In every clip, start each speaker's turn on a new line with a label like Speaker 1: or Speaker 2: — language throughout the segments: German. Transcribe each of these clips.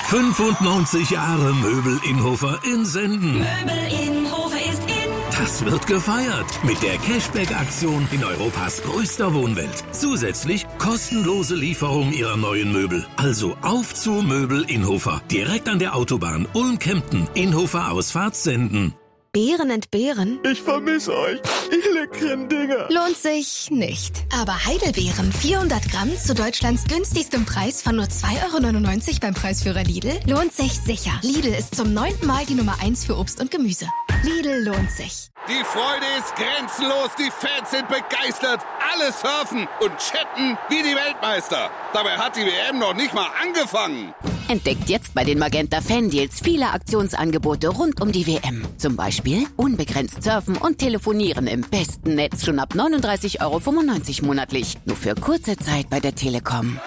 Speaker 1: 95 Jahre Möbel Innhofer in Senden.
Speaker 2: Möbel Innhofer ist in.
Speaker 1: Das wird gefeiert mit der Cashback-Aktion in Europas größter Wohnwelt. Zusätzlich kostenlose Lieferung Ihrer neuen Möbel. Also auf zu Möbel Innhofer. Direkt an der Autobahn Ulm-Kempten. Innhofer Ausfahrt Senden.
Speaker 3: Beeren entbehren?
Speaker 4: Ich vermisse euch, ihr leckeren Dinger.
Speaker 3: Lohnt sich nicht. Aber Heidelbeeren, 400 Gramm zu Deutschlands günstigstem Preis von nur 2,99 € beim Preisführer Lidl, lohnt sich sicher. Lidl ist zum 9. Mal die Nummer 1 für Obst und Gemüse. Lidl lohnt sich.
Speaker 5: Die Freude ist grenzenlos, die Fans sind begeistert. Alle surfen und chatten wie die Weltmeister. Dabei hat die WM noch nicht mal angefangen.
Speaker 6: Entdeckt jetzt bei den Magenta Fan-Deals viele Aktionsangebote rund um die WM. Zum Beispiel unbegrenzt surfen und telefonieren im besten Netz schon ab 39,95 € monatlich. Nur für kurze Zeit bei der Telekom.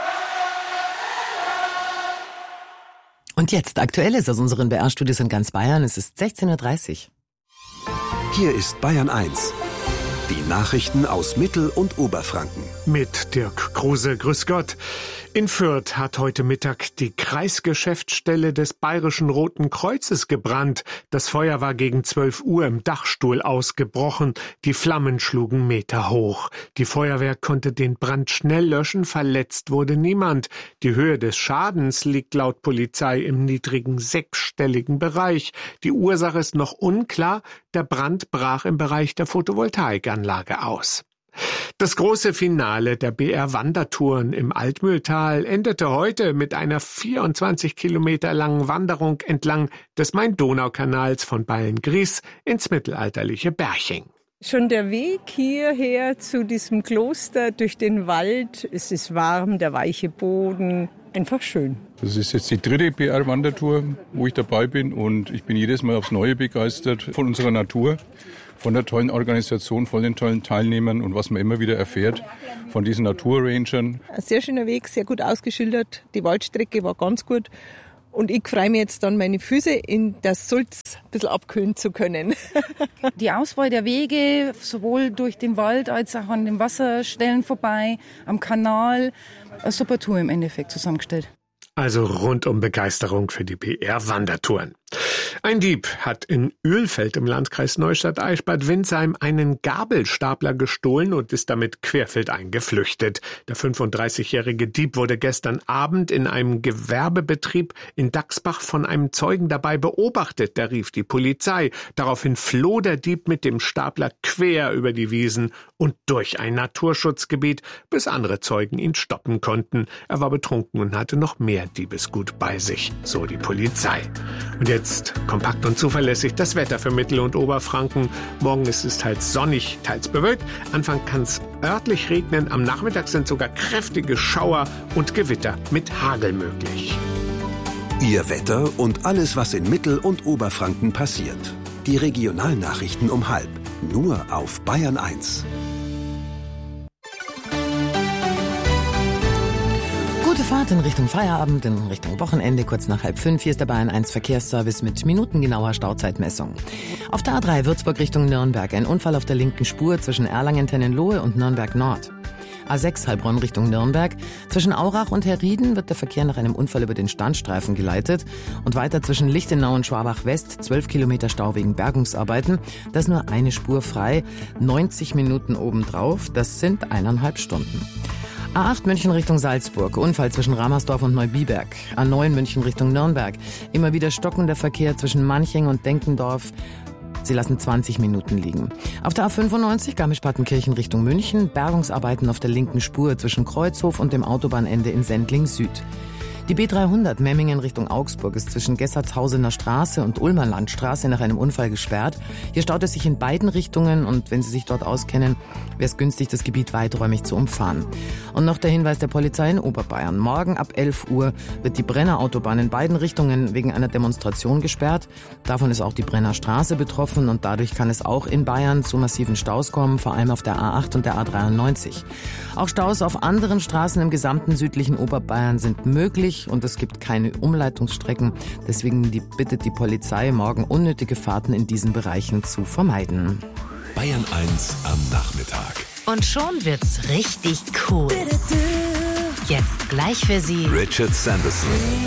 Speaker 7: Und jetzt, Aktuelles aus unseren BR-Studios in ganz Bayern. Es ist 16:30 Uhr.
Speaker 8: Hier ist Bayern 1. Die Nachrichten aus Mittel- und Oberfranken.
Speaker 9: Mit Dirk Kruse, grüß Gott. In Fürth hat heute Mittag die Kreisgeschäftsstelle des Bayerischen Roten Kreuzes gebrannt. Das Feuer war gegen 12 Uhr im Dachstuhl ausgebrochen. Die Flammen schlugen Meter hoch. Die Feuerwehr konnte den Brand schnell löschen, verletzt wurde niemand. Die Höhe des Schadens liegt laut Polizei im niedrigen sechsstelligen Bereich. Die Ursache ist noch unklar. Der Brand brach im Bereich der Photovoltaikanlage aus. Das große Finale der BR-Wandertouren im Altmühltal endete heute mit einer 24 Kilometer langen Wanderung entlang des Main-Donau-Kanals von Beilngries ins mittelalterliche Berching.
Speaker 10: Schon der Weg hierher zu diesem Kloster durch den Wald, es ist warm, der weiche Boden, einfach schön.
Speaker 11: Das ist jetzt die 3. BR-Wandertour, wo ich dabei bin, und ich bin jedes Mal aufs Neue begeistert von unserer Natur, von der tollen Organisation, von den tollen Teilnehmern und was man immer wieder erfährt von diesen Naturrangern.
Speaker 10: Ein sehr schöner Weg, sehr gut ausgeschildert. Die Waldstrecke war ganz gut. Und ich freue mich jetzt dann, meine Füße in der Sulz ein bisschen abkühlen zu können.
Speaker 12: Die Auswahl der Wege, sowohl durch den Wald als auch an den Wasserstellen vorbei, am Kanal, eine super Tour im Endeffekt zusammengestellt.
Speaker 9: Also rundum Begeisterung für die BR-Wandertouren. Ein Dieb hat in Ölfeld im Landkreis Neustadt-Eichbad-Windsheim einen Gabelstapler gestohlen und ist damit querfeldein geflüchtet. Der 35-jährige Dieb wurde gestern Abend in einem Gewerbebetrieb in Dachsbach von einem Zeugen dabei beobachtet. Der rief die Polizei. Daraufhin floh der Dieb mit dem Stapler quer über die Wiesen und durch ein Naturschutzgebiet, bis andere Zeugen ihn stoppen konnten. Er war betrunken und hatte noch mehr Diebesgut bei sich, so die Polizei. Und jetzt kompakt und zuverlässig das Wetter für Mittel- und Oberfranken. Morgen ist es teils sonnig, teils bewölkt. Anfang kann es örtlich regnen. Am Nachmittag sind sogar kräftige Schauer und Gewitter mit Hagel möglich.
Speaker 8: Ihr Wetter und alles, was in Mittel- und Oberfranken passiert. Die Regionalnachrichten um 12:30. Nur auf Bayern 1.
Speaker 7: Gute Fahrt in Richtung Feierabend, in Richtung Wochenende, kurz nach 4:30. Hier ist der Bayern 1 Verkehrsservice mit minutengenauer Stauzeitmessung. Auf der A3 Würzburg Richtung Nürnberg ein Unfall auf der linken Spur zwischen Erlangen-Tennenlohe und Nürnberg Nord. A6 Heilbronn Richtung Nürnberg. Zwischen Aurach und Herrieden wird der Verkehr nach einem Unfall über den Standstreifen geleitet. Und weiter zwischen Lichtenau und Schwabach West 12 Kilometer Stau wegen Bergungsarbeiten. Da ist nur eine Spur frei, 90 Minuten obendrauf. Das sind 1,5 Stunden. A8 München Richtung Salzburg, Unfall zwischen Ramersdorf und Neubiberg. A9 München Richtung Nürnberg, immer wieder stockender Verkehr zwischen Manching und Denkendorf. Sie lassen 20 Minuten liegen. Auf der A95 Garmisch-Partenkirchen Richtung München, Bergungsarbeiten auf der linken Spur zwischen Kreuzhof und dem Autobahnende in Sendling Süd. Die B300 Memmingen Richtung Augsburg ist zwischen Gessertshausener Straße und Ulmer Landstraße nach einem Unfall gesperrt. Hier staut es sich in beiden Richtungen und wenn Sie sich dort auskennen, wäre es günstig, das Gebiet weiträumig zu umfahren. Und noch der Hinweis der Polizei in Oberbayern. Morgen ab 11 Uhr wird die Brenner Autobahn in beiden Richtungen wegen einer Demonstration gesperrt. Davon ist auch die Brenner Straße betroffen und dadurch kann es auch in Bayern zu massiven Staus kommen, vor allem auf der A8 und der A93. Auch Staus auf anderen Straßen im gesamten südlichen Oberbayern sind möglich und es gibt keine Umleitungsstrecken. Deswegen bittet die Polizei, morgen unnötige Fahrten in diesen Bereichen zu vermeiden.
Speaker 1: Bayern 1 am Nachmittag.
Speaker 2: Und schon wird's richtig cool. Jetzt gleich für Sie
Speaker 1: Richard Sanderson.